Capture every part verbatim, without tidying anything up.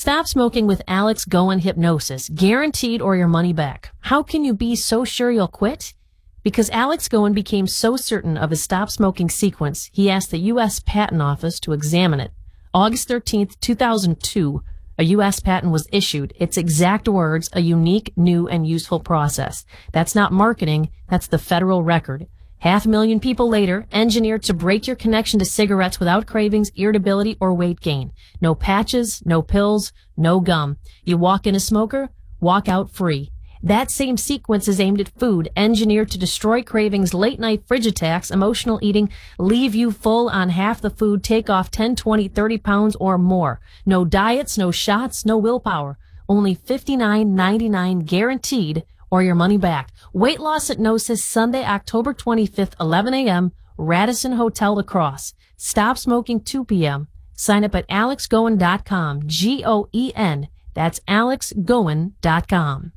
Stop smoking with Alex Goen Hypnosis, guaranteed or your money back. How can you be so sure you'll quit? Because Alex Goen became so certain of his stop smoking sequence, he asked the U S Patent Office to examine it. August thirteenth, two thousand two, a U S patent was issued. Its exact words, a unique, new, and useful process. That's not marketing, that's the federal record. Half a million people later, engineered to break your connection to cigarettes without cravings, irritability, or weight gain. No patches, no pills, no gum. You walk in a smoker, walk out free. That same sequence is aimed at food, engineered to destroy cravings, late-night fridge attacks, emotional eating, leave you full on half the food, take off ten, twenty, thirty pounds or more. No diets, no shots, no willpower. Only fifty-nine ninety-nine guaranteed or your money back. Weight Loss Hypnosis, Sunday, October twenty-fifth, eleven a.m., Radisson Hotel Lacrosse. Stop smoking two p.m. Sign up at alex goen dot com, G O E N. That's alex goen dot com.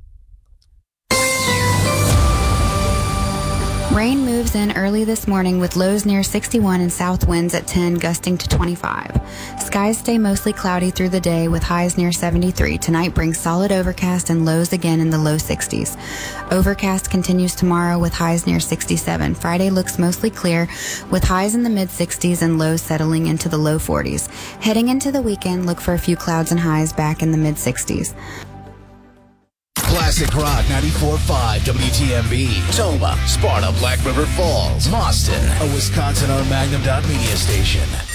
Rain moves in early this morning with lows near sixty-one and south winds at ten, gusting to twenty-five. Skies stay mostly cloudy through the day with highs near seventy-three. Tonight brings solid overcast and lows again in the low sixties. Overcast continues tomorrow with highs near sixty-seven. Friday looks mostly clear with highs in the mid sixties and lows settling into the low forties. Heading into the weekend, look for a few clouds and highs back in the mid sixties. Classic Rock ninety-four point five W T M B, Toma, Sparta, Black River Falls, Boston, a Wisconsin-owned Magnum Dot Media station.